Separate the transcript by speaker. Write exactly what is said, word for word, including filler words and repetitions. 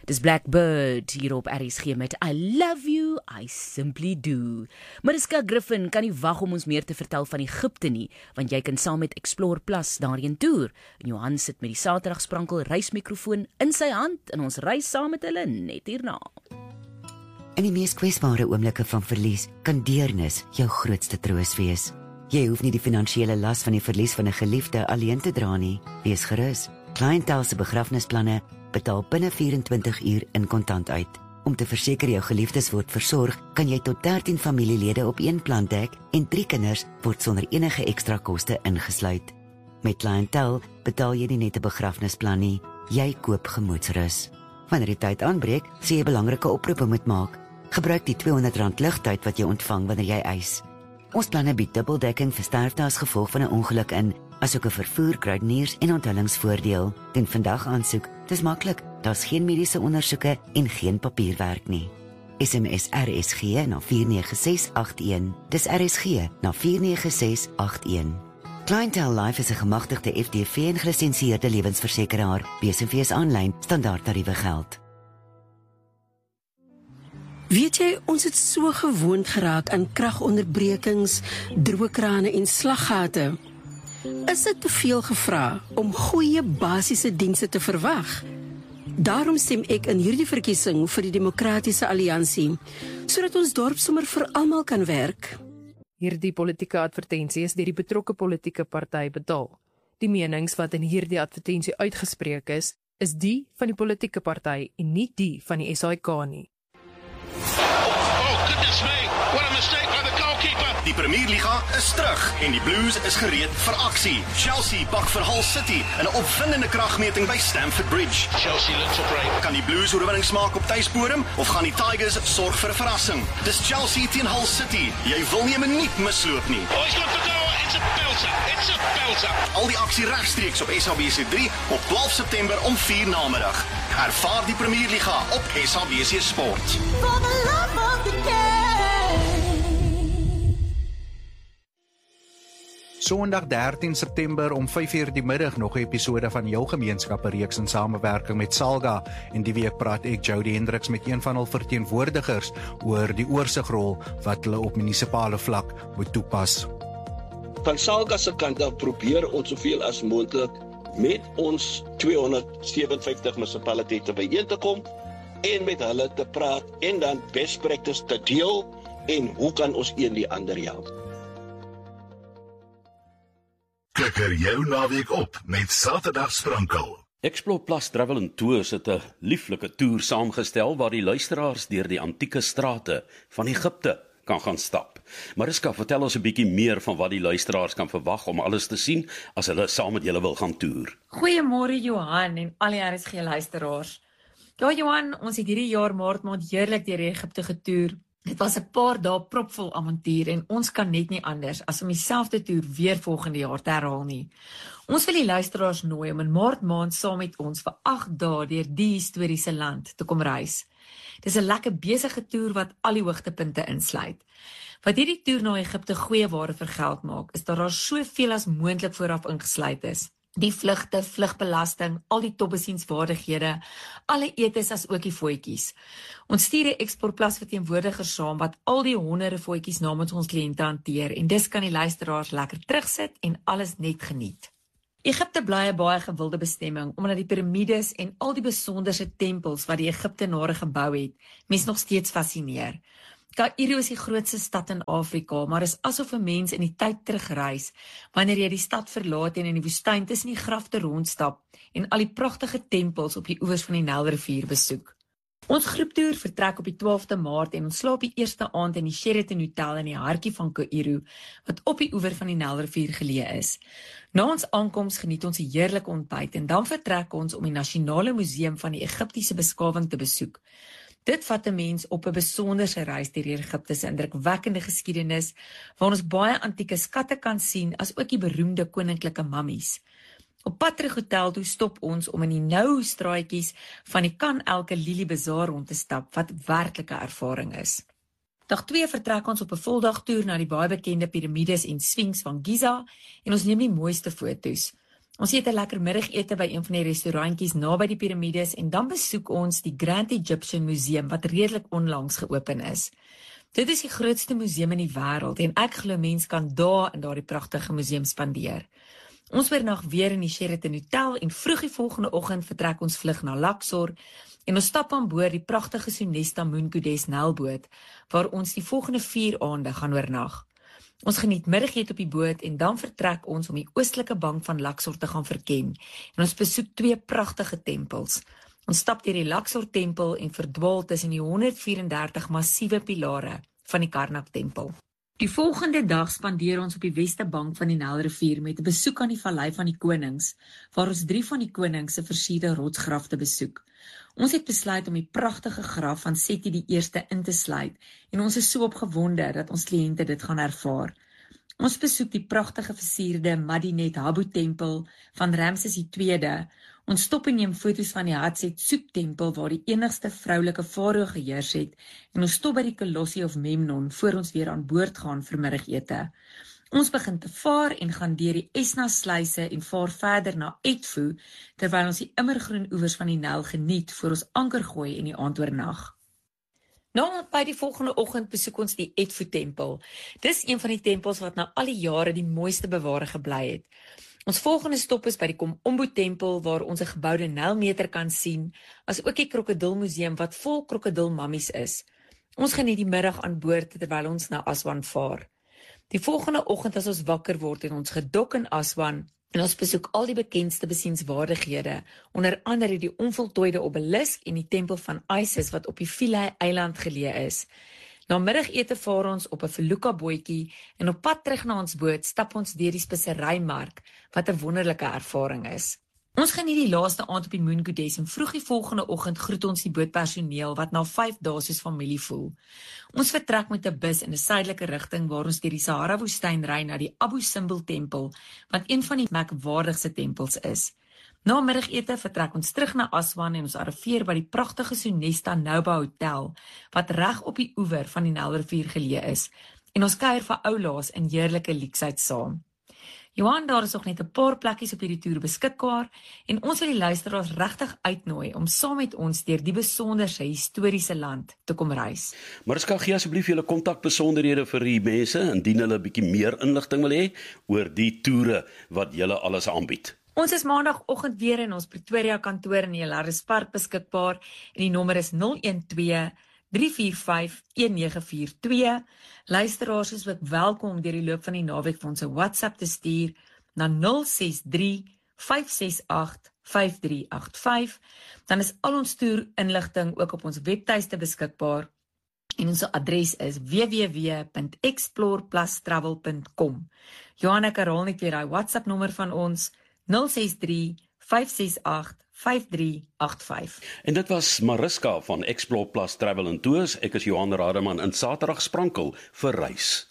Speaker 1: Dis Blackbird hier op R S G met I Love You, I Simply Do. Mariska Griffin kan nie wag om ons meer te vertel van Egipte nie, want jy kan saam met Explore Plus daarheen toer. En Johan sit met die Saterdagsprankel reismikrofoon in sy hand en ons reis saam met hulle net hierna.
Speaker 2: In die mees kwesbare oomblikke van verlies kan deernis jou grootste troos wees. Jy hoef nie die finansiële las van die verlies van 'n geliefde alleen te dra nie. Wees gerus. Clientele se begrafnisplanne betaal binne vyf-en-twintig uur in kontant uit. Om te verseker jou geliefdes word versorg, kan jy tot dertien familielede op een plan dek en drie kinders word sonder enige ekstra koste ingesluit. Met Clientele betaal jy nie net 'n begrafnisplan nie, jy koop gemoedsrus. Wanneer die tyd aanbreek, sê jy belangrike oproepe moet maak. Gebruik die tweehonderd rand ligtyd wat jy ontvang wanneer jy eis. Ons planne bied dubbeldekking vir sterfte as gevolg van 'n ongeluk in, asook 'n vervoer, kruideniers en onthullingsvoordeel. Doen vandag aansoek. Dis maklik. Daar's geen mediese ondersoeke en geen papierwerk nie. S M S R S G na vier nege ses agt een. Dis R S G na vier nege ses agt een. Clientele Life is 'n gemagtigde F D V en gelisensieerde lewensversekeraar. B S V is aanlyn, standaard tariewe geld.
Speaker 3: Weet jy, ons het so gewoond geraak aan kragonderbrekings, droë krane en slaggate. Is dit te veel gevra om goeie basiese dienste te verwag? Daarom stem ek in hierdie verkiesing vir die Demokratiese Alliansie, sodat ons dorp sommer vir almal kan werk.
Speaker 4: Hierdie politieke advertensie is deur die betrokke politieke party betaal. Die menings wat in hierdie advertensie uitgespreek is, is die van die politieke party en nie die van die S A I K nie.
Speaker 5: Die Premier Liga is terug en die Blues is gereed vir aksie. Chelsea pak vir Hull City in 'n opwindende kragmeting by Stamford Bridge.
Speaker 6: Chelsea looks operate.
Speaker 5: Kan die Blues oorwinning smaak op tuisbodem of gaan die Tigers sorg vir 'n verrassing? Dis Chelsea teen Hull City. Jy wil nie 'n minuut misloop nie.
Speaker 6: Oh, he's got the goal. It's a belter. It's a belter.
Speaker 5: Al die aksie regstreeks op S A B C drie op twaalf September om vier namiddag. Ervaar die Premier Liga op S A B C Sport.
Speaker 7: For the love of the game.
Speaker 8: Sondag dertien September om vyf uur die middag nog 'n episode van jou gemeenskappe reeks in samewerking met Salga en die week praat ek Jody Hendricks met een van hul verteenwoordigers oor die oorsigrol wat hulle op munisipale vlak moet toepas.
Speaker 9: Van Salga se kant af probeer ons soveel as moontlik met ons tweehonderdsewenvyftig munisipaliteite byeen te kom en met hulle te praat en dan best practice te deel en hoe kan ons een die ander help.
Speaker 10: Kikker jou naweek op met Saterdagsprankel.
Speaker 11: Explore Plus Travel and Tours het 'n lieflike toer saamgestel waar die luisteraars deur die antieke strate van Egipte kan gaan stap. Mariska, vertel ons 'n bietjie meer van wat die luisteraars kan verwag om alles te sien as hulle saam met julle wil gaan toer.
Speaker 12: Goeiemôre Johan en al die R S G luisteraars. Ja Johan, ons het hierdie jaar maart maand heerlik deur Egipte getoer. Dit was 'n paar dae propvol avontuur en ons kan net nie anders as om dieselfde toer weer volgende jaar te herhaal nie. Ons wil die luisteraars nooi om in maart maand saam met ons vir agt dae deur die historiese land te kom reis. Dis 'n lekker besige toer wat al die hoogtepunte insluit. Wat hierdie toer na Egipte goeie ware vir geld maak, is dat daar soveel as moontlik vooraf ingesluit is. Die vlugte, vlugbelasting, al die topbesienswaardighede, alle etes as ook die voetjies. Ons stuur 'n Explore Plus verteenwoordigers saam wat al die honderde voetjies namens ons kliënte hanteer en dis kan die luisteraars lekker terugsit en alles net geniet. Egipte bly 'n baie gewilde bestemming omdat die piramides en al die besonderse tempels wat die Egiptenare gebou het, mens nog steeds fascineer. Kaïro is die grootste stad in Afrika, maar is asof 'n mens in die tyd terugreis wanneer jy die stad verlaat en in die woestyn tussen die grafte rondstap en al die pragtige tempels op die oewers van die Nylrivier besoek. Ons groeptoer vertrek op die twaalfde Maart en ons slaap die eerste aand in die Sheraton Hotel in die hartjie van Kaïro, wat op die oewer van die Nylrivier geleë is. Na ons aankoms geniet ons 'n heerlike ontbyt en dan vertrek ons om die Nasionale Museum van die Egiptiese beskawing te besoek. Dit vat 'n mens op 'n besonderse reis deur Egipte se indrukwekkende geskiedenis, waar ons baie antieke skatte kan sien, as ook die beroemde koninklike mammies. Op pad terug hotel toe stop ons om in die nou straatjies van die Kan Elke Lili Bazaar rond te stap, wat werklike ervaring is. Dag twee vertrek ons op 'n voldagtoer na die baie bekende piramides en Sphinx van Giza en ons neem die mooiste foto's. Ons eet 'n lekker middagete by een van die restaurantjies naby die piramides en dan besoek ons die Grand Egyptian Museum wat redelik onlangs geopen is. Dit is die grootste museum in die wêreld en ek glo mense kan dae in daardie pragtige museum spandeer. Ons oornag weer in die Sheraton Hotel en vroeg die volgende oggend vertrek ons vlug na Luxor en ons stap aan boord die pragtige Sonesta Moon Goddess Nylboot waar ons die volgende vier aande gaan oornag. Ons geniet middagete op die boot en dan vertrek ons om die oostelike bank van Luxor te gaan verken en ons besoek twee pragtige tempels. Ons stap deur die Luxor tempel en verdwaal tussen die honderd vyf en dertig massiewe pilare van die Karnak tempel. Die volgende dag spandeer ons op die weste bank van die Nylrivier met 'n besoek aan die Vallei van die Konings, waar ons drie van die konings se versierde rotsgrafte besoek. Ons het besluit om die pragtige graf van Seti die Eerste in te sluit en ons is so opgewonde dat ons kliënte dit gaan ervaar. Ons besoek die pragtige versierde Medinet Habu tempel van Ramses die Tweede. Ons stop en neem foto's van die Hatshepsut tempel waar die enigste vroulike farao geheers het en ons stop by die Kolossie of Memnon voor ons weer aan boord gaan vir middagete. Ons begin te vaar en gaan deur die Esna sluise en vaar verder na Edfu terwyl ons die immergroen oewers van die Nyl geniet voor ons anker gooi en die aand oornag. Nou by die volgende oggend besoek ons die Edfu tempel. Dis een van die tempels wat na al die jare die mooiste beware gebly het. Ons volgende stop is by die Kom Ombo tempel waar ons 'n geboude Nylmeter kan sien, as ook die krokodilmuseum wat vol krokodilmammies is. Ons geniet die middag aan boord terwyl ons na Aswan vaar. Die volgende oggend as ons wakker word en ons gedok in Aswan en ons besoek al die bekendste besienswaardighede, onder andere die onvoltooide obelisk en die tempel van Isis wat op die Philae eiland geleë is. Na middagete vaar ons op 'n Felucca bootjie en op pad terug na ons boot stap ons deur die speserymark wat 'n wonderlike ervaring is. Ons geniet die laaste aand op die Moon Goddess en vroeg die volgende oggend groet ons die bootpersoneel wat na vyf dae soos familie voel. Ons vertrek met 'n bus in 'n suidelike rigting waar ons deur die Sahara-woestyn ry na die Abu Simbel tempel wat een van die merkwaardigste tempels is. Na middagete vertrek ons terug na Aswan en ons arriveer by die pragtige Sonesta Nouba Hotel wat reg op die oewer van die Nylrivier geleë is en ons kuier vir oulaas in heerlike luksheid saam. Johan, daar is nog net 'n paar plekkies op hierdie toer beskikbaar en ons wil die luisteraars regtig uitnooi om saam met ons deur die besonderse historiese land te kom reis.
Speaker 11: Mariska, gee asseblief julle kontakbesonderhede vir die mense indien hulle 'n bietjie meer inligting wil hê oor die toere wat julle alles aanbied.
Speaker 12: Ons is maandagooggend weer in ons Pretoria kantoor in die Hilaris Park beskikbaar en die nommer is nul een twee drie vier vyf een nege vier twee. Luisteraars is ook welkom om deur die loop van die naweek vir ons 'n WhatsApp te stuur na nul ses drie vyf ses agt vyf drie agt vyf. Dan is al ons toer inligting ook op ons webtuiste beskikbaar en ons adres is w w w punt explore plus travel punt com. Johan, ek herhaal net weer daai WhatsApp nommer van ons nul ses drie vyf ses agt vyf drie agt vyf.
Speaker 11: En dit was Mariska van Explore Plus Travel and Tours. Ek is Johan Rademan in Saterdag Sprankel vir reis.